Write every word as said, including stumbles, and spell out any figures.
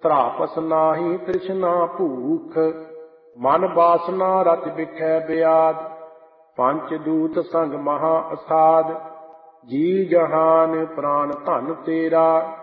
ਤ੍ਰਾਪਸ ਨਾਹੀ ਤ੍ਰਿਸ਼ਨਾ ਭੂਖ। ਮਨ ਬਾਸਨਾ ਰਚ ਬਿਖੈ ਬਿਆਦ। ਪੰਚ ਦੂਤ ਸੰਗ ਮਹਾ ਅਸਾਧ। ਜੀ ਜਹਾਨ ਪ੍ਰਾਨ ਧਨ ਤੇਰਾ।